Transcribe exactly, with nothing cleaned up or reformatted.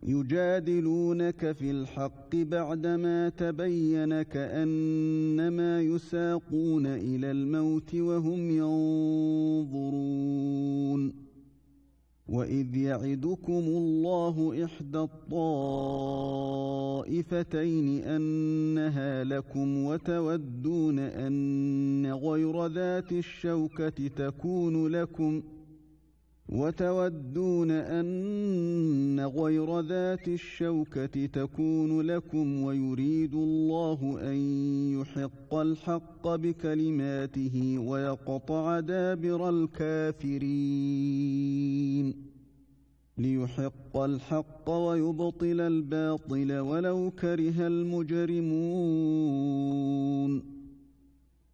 يجادلونك في الحق بعدما تبين كأنما يساقون إلى الموت وهم ينظرون وإذ يعدكم الله إحدى الطائفتين أنها لكم وتودون أن غير ذات الشوكة تكون لكم وتودون أن غير ذات الشوكة تكون لكم ويريد الله أن يحق الحق بكلماته ويقطع دابر الكافرين ليحق الحق ويبطل الباطل ولو كره المجرمون